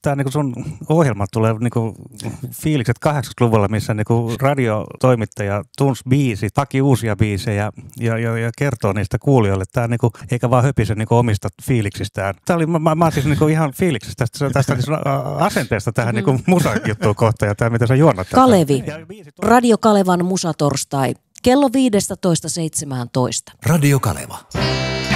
tämä niinku sun ohjelma tulee niinku fiilikset 80-luvulla, missä niinku radiotoimittaja tunsi biisit, haki uusia biisejä ja kertoo niistä kuulijoille. Tämä niinku, eikä vaan höpise niinku omista fiiliksistään. Tämä oli, mä oon siis niinku ihan fiiliksistä tästä asenteesta tähän niinku musajuttuun kohtaan ja tämä mitä sä juonnat. Kalevi, Radio Kalevan musatorstai, kello 15.17. Radio Kaleva.